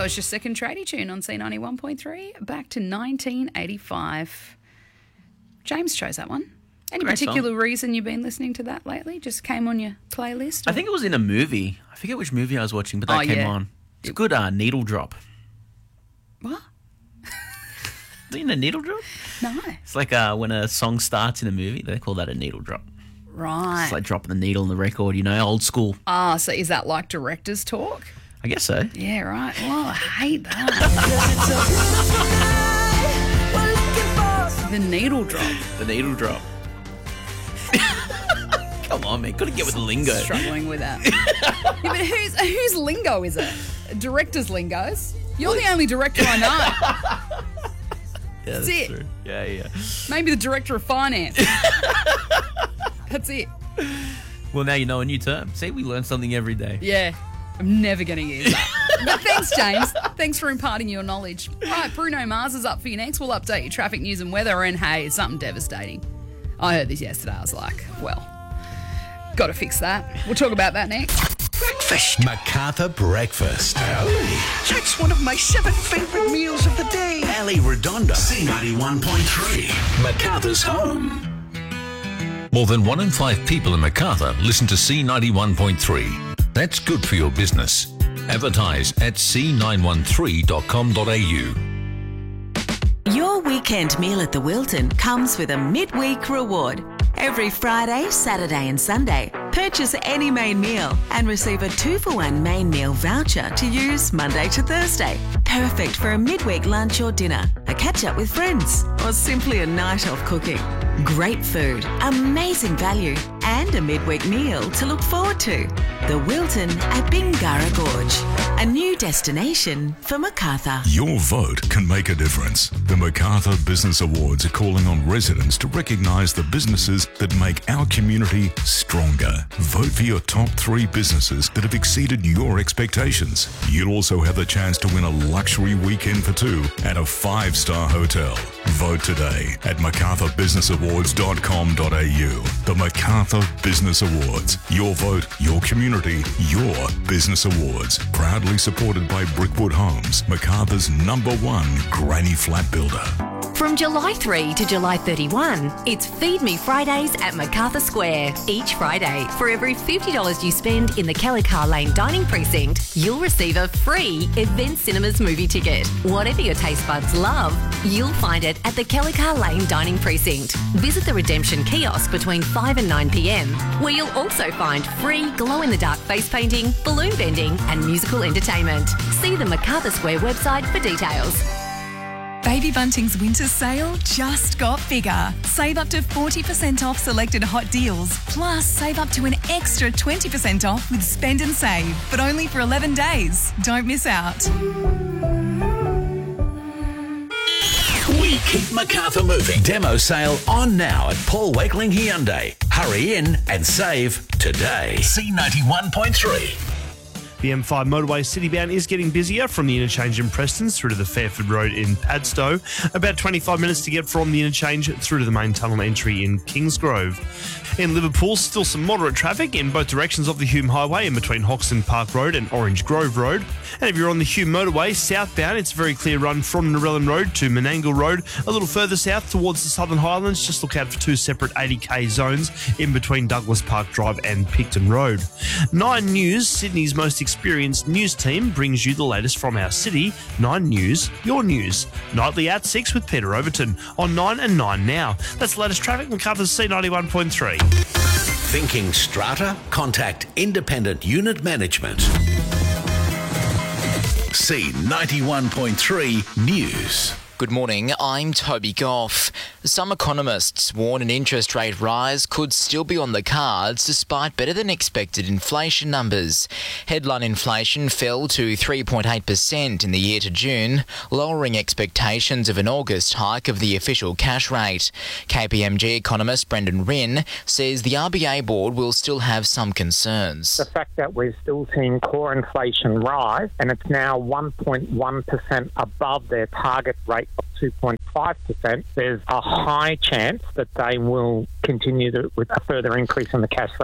That was your second tradie tune on C91.3. Back to 1985. James chose that one. Any Great particular song. reason you've been listening to that lately? Just came on your playlist? I think it was in a movie. I forget which movie I was watching, but that came on. It's a good needle drop. What? Isn't it a needle drop? No. It's like when a song starts in a movie, they call that a needle drop. Right. It's like dropping the needle in the record, old school. Ah, so is that like director's talk? I guess so. Yeah, right. Well, I hate that. The needle drop. The needle drop. Come on, man. Got to get with the lingo. Struggling with that. Yeah, but whose lingo is it? Director's lingos? You're the only director I know. Yeah, that's it. true. Yeah. Maybe the director of finance. That's it. Well, now you know a new term. See, we learn something every day. Yeah. I'm never going to use that. But thanks, James. Thanks for imparting your knowledge. Right, Bruno Mars is up for you next. We'll update your traffic news and weather. And hey, it's something devastating. I heard this yesterday. I was like, well, got to fix that. We'll talk about that next. Breakfast. MacArthur Breakfast. That's one of my 7 favourite meals of the day. Ali Redonda. C91.3. MacArthur's home. More than 1 in 5 people in MacArthur listen to C91.3. That's good for your business. Advertise at c913.com.au. Your weekend meal at the Wilton comes with a midweek reward. Every Friday, Saturday and Sunday, purchase any main meal and receive a 2-for-1 main meal voucher to use Monday to Thursday. Perfect for a midweek lunch or dinner, a catch-up with friends, or simply a night off cooking. Great food, amazing value, and a midweek meal to look forward to. The Wilton at Bingara Gorge, a new destination for MacArthur. Your vote can make a difference. The MacArthur Business Awards are calling on residents to recognise the businesses that make our community stronger. Vote for your top 3 businesses that have exceeded your expectations. You'll also have the chance to win a luxury weekend for 2 at a 5-star hotel. Vote today at macarthurbusinessawards.com.au. The MacArthur Business Awards. Your vote, your community, your business awards. Proudly supported by Brickwood Homes, MacArthur's #1 granny flat builder. From July 3 to July 31, it's Feed Me Fridays at MacArthur Square. Each Friday, for every $50 you spend in the Kelly Carr Lane Dining Precinct, you'll receive a free Event Cinemas movie ticket. Whatever your taste buds love, you'll find it at the Kelly Carr Lane Dining Precinct. Visit the Redemption Kiosk between 5 and 9 p.m, where you'll also find free glow-in-the-dark face painting, balloon bending and musical entertainment. See the MacArthur Square website for details. Baby Bunting's winter sale just got bigger. Save up to 40% off selected hot deals. Plus, save up to an extra 20% off with Spend and Save, but only for 11 days. Don't miss out. We keep MacArthur moving. Demo sale on now at Paul Wakeling Hyundai. Hurry in and save today. C91.3. The M5 motorway citybound is getting busier from the interchange in Prestons through to the Fairford Road in Padstow. About 25 minutes to get from the interchange through to the main tunnel entry in Kingsgrove. In Liverpool, still some moderate traffic in both directions of the Hume Highway in between Hoxton Park Road and Orange Grove Road. And if you're on the Hume motorway southbound, it's a very clear run from Narellan Road to Menangle Road. A little further south towards the Southern Highlands, just look out for 2 separate 80k zones in between Douglas Park Drive and Picton Road. 9 News, Sydney's most experienced news team, brings you the latest from our city. 9 News, your news. Nightly at 6 with Peter Overton on 9 and 9 now. That's the latest traffic. MacArthur's C91.3. Thinking strata? Contact Independent Unit Management. C91.3 News. Good morning, I'm Toby Goff. Some economists warn an interest rate rise could still be on the cards despite better than expected inflation numbers. Headline inflation fell to 3.8% in the year to June, lowering expectations of an August hike of the official cash rate. KPMG economist Brendan Rinn says the RBA board will still have some concerns. The fact that we're still seeing core inflation rise and it's now 1.1% above their target rate of 2.5%, there's a high chance that they will continue with a further increase in the cash rate.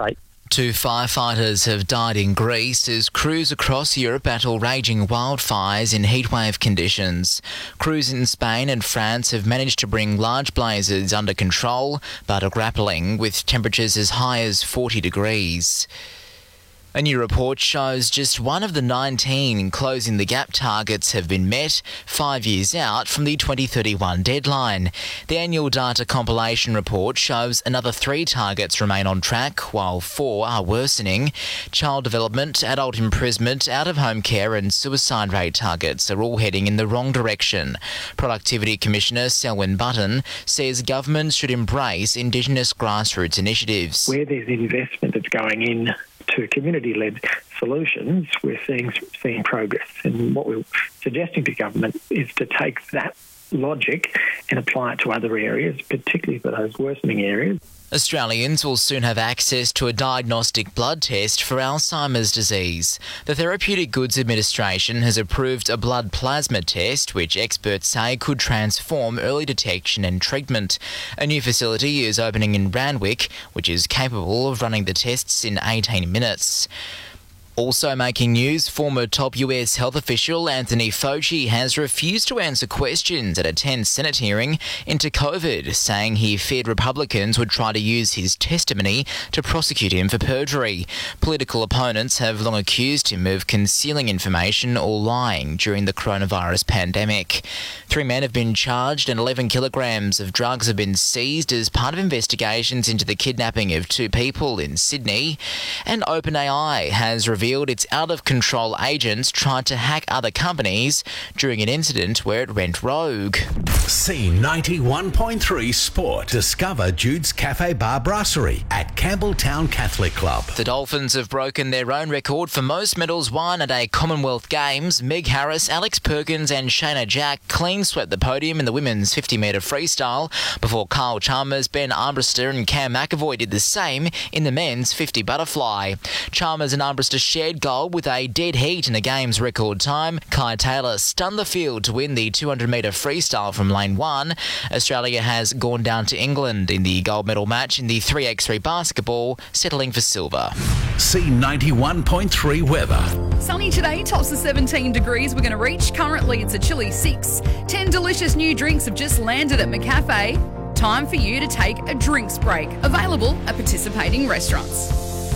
2 firefighters have died in Greece as crews across Europe battle raging wildfires in heatwave conditions. Crews in Spain and France have managed to bring large blazes under control, but are grappling with temperatures as high as 40 degrees. A new report shows just one of the 19 closing the gap targets have been met 5 years out from the 2031 deadline. The annual data compilation report shows another 3 targets remain on track, while 4 are worsening. Child development, adult imprisonment, out-of-home care and suicide rate targets are all heading in the wrong direction. Productivity Commissioner Selwyn Button says governments should embrace Indigenous grassroots initiatives. Where there's investment that's going in to community-led solutions, we're seeing progress. And what we're suggesting to government is to take that logic and apply it to other areas, particularly for those worsening areas. Australians will soon have access to a diagnostic blood test for Alzheimer's disease. The Therapeutic Goods Administration has approved a blood plasma test, which experts say could transform early detection and treatment. A new facility is opening in Randwick, which is capable of running the tests in 18 minutes. Also making news, former top US health official Anthony Fauci has refused to answer questions at a tense Senate hearing into COVID, saying he feared Republicans would try to use his testimony to prosecute him for perjury. Political opponents have long accused him of concealing information or lying during the coronavirus pandemic. 3 men have been charged and 11 kilograms of drugs have been seized as part of investigations into the kidnapping of 2 people in Sydney. And OpenAI has revealed its out-of-control agents tried to hack other companies during an incident where it went rogue. C91.3 Sport. Discover Jude's Cafe Bar Brasserie at Campbelltown Catholic Club. The Dolphins have broken their own record for most medals won at a Commonwealth Games. Meg Harris, Alex Perkins and Shayna Jack clean swept the podium in the women's 50-metre freestyle before Kyle Chalmers, Ben Armbruster and Cam McAvoy did the same in the men's 50 butterfly. Chalmers and Armbruster shared gold with a dead heat in a game's record time. Kai Taylor stunned the field to win the 200-metre freestyle from lane 1. Australia has gone down to England in the gold medal match in the 3x3 basketball, settling for silver. C91.3 weather. Sunny today, tops of 17 degrees we're going to reach. Currently it's a chilly 6. 10 delicious new drinks have just landed at McCafe. Time for you to take a drinks break. Available at participating restaurants.